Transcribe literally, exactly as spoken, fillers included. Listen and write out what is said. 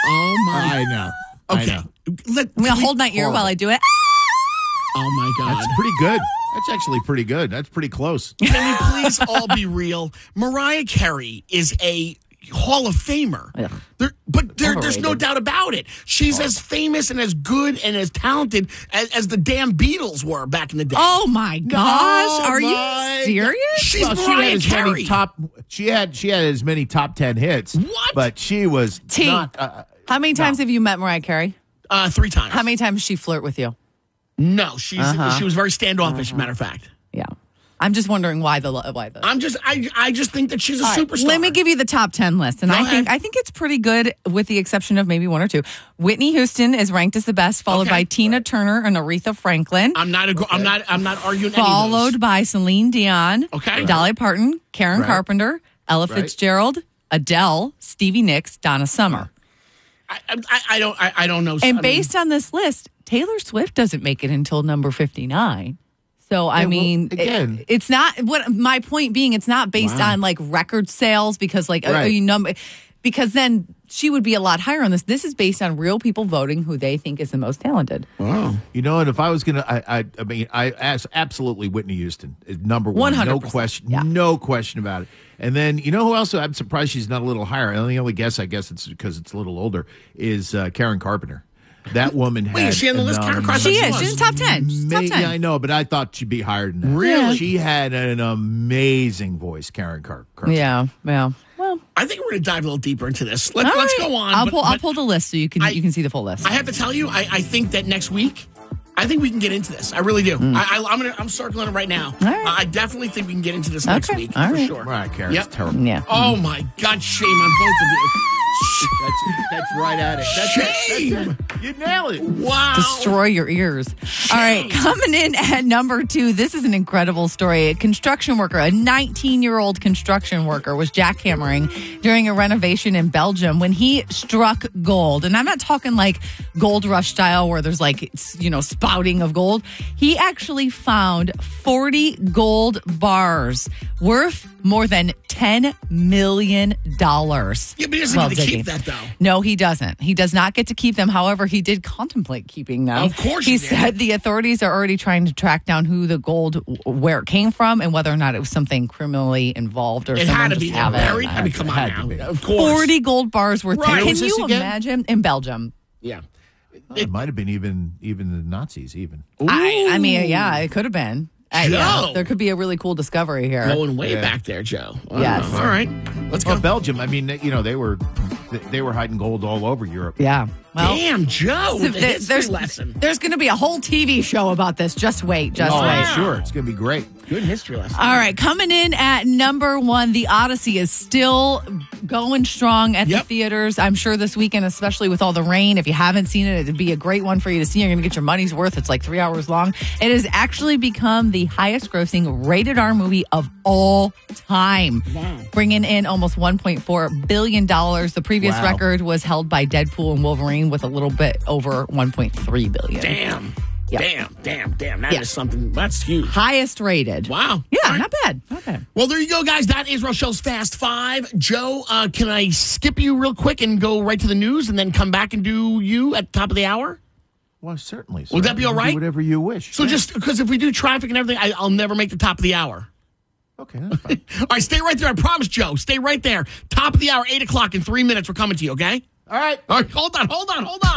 Oh, my. I know. Okay. I know. Let, I'm going to we- hold my ear while I do it. Oh, my God. That's pretty good. That's actually pretty good. That's pretty close. Can we please all be real? Mariah Carey is a Hall of Famer. There, but there, there's no Overrated. doubt about it. She's as famous and as good and as talented as, as the damn Beatles were back in the day. Oh, my gosh. Are my you serious? She's Well, she had Mariah as many Carey. top. She had she had as many top ten hits. What? But she was T. not. Uh, How many times have you met Mariah Carey? Uh, three times. How many times did she flirt with you? No, she's Uh-huh. she was very standoffish. Matter of fact, Yeah. I'm just wondering why the why the. I'm just I I just think that she's a All right, superstar. let me give you the top ten list, and Go I ahead. think I think it's pretty good, with the exception of maybe one or two. Whitney Houston is ranked as the best, followed Okay. by Tina Turner and Aretha Franklin, I'm not a, I'm not I'm not arguing. any of followed those. by Celine Dion, Okay. Dolly Parton, Karen Right. Carpenter, Ella Right. Fitzgerald, Adele, Stevie Nicks, Donna Summer. I, I, I don't I, I don't know. I And mean, based on this list, Taylor Swift doesn't make it until number fifty-nine. So I Yeah, well, mean, again- it- it's not what my point being. It's not based on like record sales because like Right. a, a number, because then she would be a lot higher on this. This is based on real people voting who they think is the most talented. wow. You know, and if I was gonna, I, I, I mean, I ask absolutely Whitney Houston is number one, one hundred no percent, question, yeah. no question about it. And then you know who else? I'm surprised she's not a little higher. And the only guess, I guess, it's because it's a little older, is uh, Karen Carpenter. That woman Wait, had is she on the list? an Karen Carpenter? She She is. was. She's in top ten. She's top ama- ten. Yeah, I know, but I thought she'd be higher than that. Really? She had an amazing voice, Karen Car- Carpenter. Yeah, yeah. Well, I think we're going to dive a little deeper into this. Let's all let's right. go on. I'll but- pull. I'll but pull the list so you can I- you can see the full list. I have to tell you, I, I think that next week, I think we can get into this. I really do. I, I, I'm gonna I'm circling it right now. Mm. All right. I definitely think we can get into this next Okay. week All for right. sure. Right, Karen, Yep. it's terrible. yeah. Oh my God! Shame on both of you. That's that's right at it. That's it. Shame. That's it. You nailed it. Wow. Destroy your ears. All right, coming in at number two, this is an incredible story. A construction worker, a nineteen-year-old construction worker, was jackhammering during a renovation in Belgium when he struck gold. And I'm not talking like gold rush style where there's like, you know, spouting of gold. He actually found forty gold bars worth more than ten million dollars. Yeah, but he doesn't Well get to digging. keep that though. No, he doesn't. He does not get to keep them. However, he did contemplate keeping them. Of course he he did. said the authorities are already trying to track down who the gold, where it came from, and whether or not it was something criminally involved or It someone had to just be have buried. it. I mean, come on Had now. to be. Of course. Forty gold bars worth. Right. Can Where was this you again? imagine in Belgium? Yeah. It might have been even even the Nazis even. I, I mean, yeah, it could have been. I- yeah, Joe. there could be a really cool discovery here. Going way Yeah. back there, Joe. I don't Yes. know. All right. Let's go. Well, Belgium. I mean, you know, they were they were hiding gold all over Europe. Yeah. Well, Damn, Joe. so With the th- history there's lesson. there's going to be a whole T V show about this. Just wait. Just Oh, wait. I'm sure it's going to be great. Good history lesson. All right, coming in at number one, The Odyssey is still going strong at Yep. the theaters. I'm sure this weekend, especially with all the rain, if you haven't seen it, it'd be a great one for you to see. You're going to get your money's worth. It's like three hours long. It has actually become the highest grossing rated R movie of all time, Wow. bringing in almost one point four billion dollars. The previous Wow. record was held by Deadpool and Wolverine with a little bit over one point three billion dollars. Damn. Yep. Damn, damn, damn. That is Yeah. something. That's huge. Highest rated. Wow. Yeah, All right. not bad. Not bad. Well, there you go, guys. That is Rochelle's Fast Five. Joe, uh, can I skip you real quick and go right to the news and then come back and do you at the top of the hour? Well, certainly. Would sir. that be You all can do right? Whatever you wish. So Yeah. just because if we do traffic and everything, I, I'll never make the top of the hour. okay. That's fine. All right, stay right there. I promise, Joe. Stay right there. Top of the hour, eight o'clock in three minutes. We're coming to you, okay? All right. All right, hold on, hold on, hold on.